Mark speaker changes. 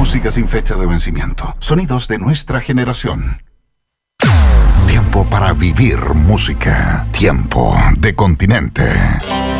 Speaker 1: Música sin fecha de vencimiento. Sonidos de nuestra generación. Tiempo para vivir música. Tiempo de Continente.